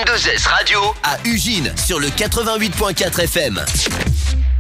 N2S Radio à Ugine sur le 88.4 FM.